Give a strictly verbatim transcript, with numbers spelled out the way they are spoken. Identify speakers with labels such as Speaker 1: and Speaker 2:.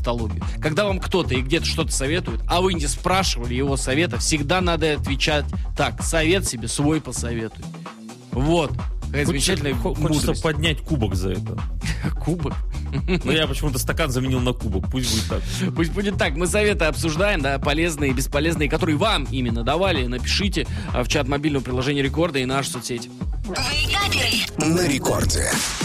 Speaker 1: тавтологию. Когда вам кто-то и где-то что-то советует, а вы не спрашивали его совета, всегда надо отвечать так: совет себе свой посоветуй. Вот. Какая замечательная
Speaker 2: мудрость. Хочется поднять кубок за это.
Speaker 1: Кубок?
Speaker 2: Но я почему-то стакан заменил на кубок. Пусть будет так.
Speaker 1: Пусть будет так. Мы советы обсуждаем, да, полезные и бесполезные, которые вам именно давали. Напишите в чат мобильного приложения Рекорда и наши соцсети.
Speaker 3: На Рекорде.